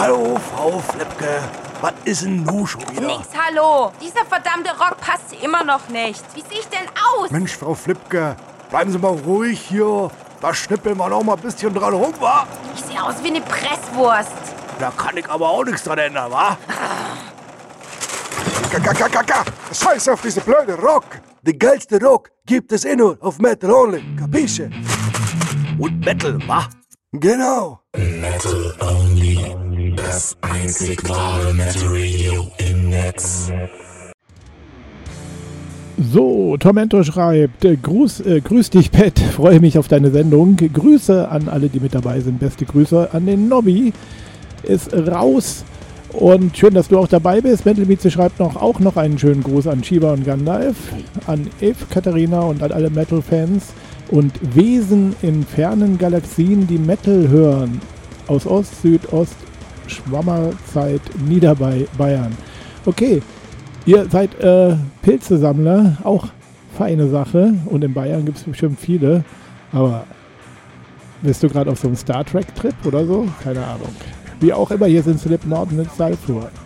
Hallo, Frau Flipke. Was ist denn nun schon wieder? Nix, hallo. Dieser verdammte Rock passt immer noch nicht. Wie sehe ich denn aus? Mensch, Frau Flipke, bleiben Sie mal ruhig hier. Da schnippeln wir noch mal ein bisschen dran rum, wa? Ich sehe aus wie eine Presswurst. Da kann ich aber auch nichts dran ändern, wa? Scheiß auf diese blöde Rock! Der geilste Rock gibt es nur auf Metal Only, capisce? Und Metal, wa? Genau. Metal Only, das einzig wahre Metal Radio im Netz. So, Tormentor schreibt, grüß dich, Pat, freue mich auf deine Sendung. Grüße an alle, die mit dabei sind. Beste Grüße an den Nobby. Ist raus. Und schön, dass du auch dabei bist. Metal-Mieze schreibt auch noch einen schönen Gruß an Shiva und Gandalf, an Eve, Katharina und an alle Metal-Fans und Wesen in fernen Galaxien, die Metal hören. Aus Ost, Südost, Schwammerzeit, Niederbayern. Okay, ihr seid Pilzesammler, auch feine Sache. Und in Bayern gibt es bestimmt viele. Aber bist du gerade auf so einem Star Trek-Trip oder so? Keine Ahnung. Wie auch immer, hier sind Slipknot mit Sulfur.